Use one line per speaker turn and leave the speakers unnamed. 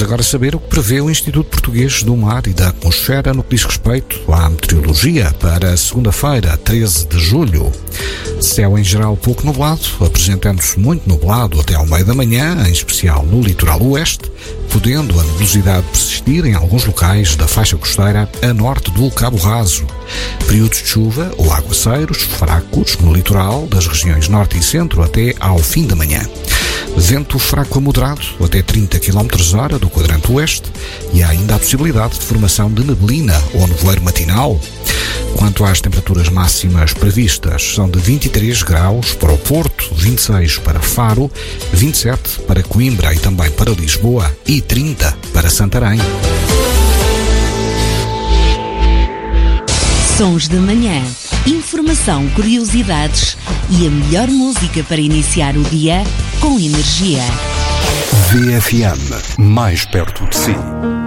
Vamos agora saber o que prevê o Instituto Português do Mar e da Atmosfera no que diz respeito à meteorologia para segunda-feira, 13 de julho. Céu em geral pouco nublado, apresentando-se muito nublado até ao meio da manhã, em especial no litoral oeste, podendo a nebulosidade persistir em alguns locais da faixa costeira a norte do Cabo Raso. Períodos de chuva ou aguaceiros fracos no litoral das regiões norte e centro até ao fim da manhã. Vento fraco a moderado, até 30 km/h do quadrante oeste, e há ainda a possibilidade de formação de neblina ou nevoeiro matinal. Quanto às temperaturas máximas previstas, são de 23 graus para o Porto, 26 para Faro, 27 para Coimbra e também para Lisboa e 30 para Santarém.
Sons da Manhã. Informação, curiosidades e a melhor música para iniciar o dia com energia.
VFM, mais perto de si.